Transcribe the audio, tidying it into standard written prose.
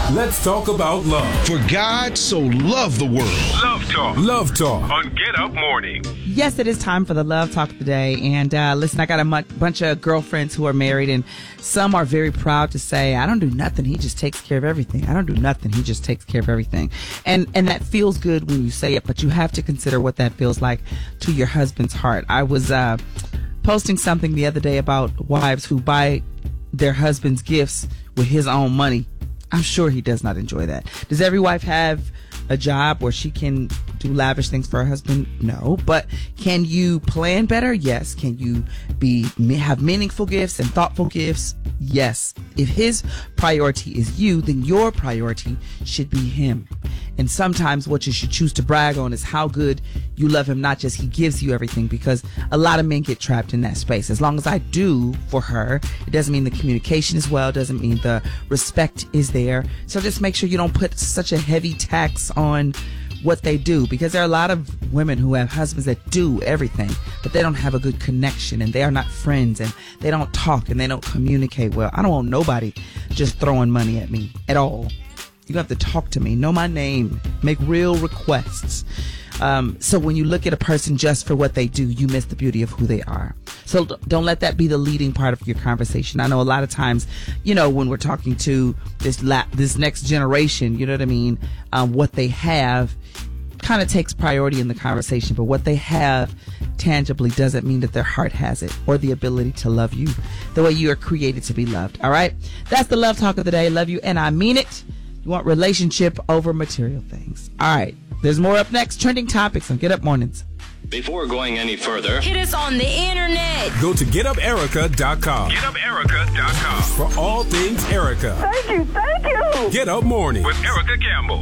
Let's talk about love. For God so loved the world. Love Talk. Love Talk on Get Up Morning. Yes, it is time for the Love Talk of the day. And listen, I got a bunch of girlfriends who are married, and some are very proud to say, I don't do nothing. He just takes care of everything. I don't do nothing. He just takes care of everything. And that feels good when you say it, but you have to consider what that feels like to your husband's heart. I was posting something the other day about wives who buy their husband's gifts with his own money. I'm sure he does not enjoy that. Does every wife have a job where she can do lavish things for her husband? No. But can you plan better? Yes. Can you have meaningful gifts and thoughtful gifts? Yes. If his priority is you, then your priority should be him. And sometimes what you should choose to brag on is how good you love him, not just he gives you everything, because a lot of men get trapped in that space. As long as I do for her, it doesn't mean the communication is well, doesn't mean the respect is there. So just make sure you don't put such a heavy tax on what they do, because there are a lot of women who have husbands that do everything, but they don't have a good connection, and they are not friends, and they don't talk, and they don't communicate well. I don't want nobody just throwing money at me at all. You have to talk to me, know my name, make real requests. So when you look at a person just for what they do, you miss the beauty of who they are. So don't let that be the leading part of your conversation. I know a lot of times, when we're talking to this next generation, you know what I mean? What they have kind of takes priority in the conversation, but what they have tangibly doesn't mean that their heart has it or the ability to love you the way you are created to be loved. All right? That's the Love Talk of the day. Love you, and I mean it. You want relationship over material things. All right. There's more up next. Trending topics on Get Up Mornings. Before going any further, hit us on the internet. Go to GetUpErica.com. GetUpErica.com for all things Erica. Thank you. Get Up Mornings with Erica Campbell.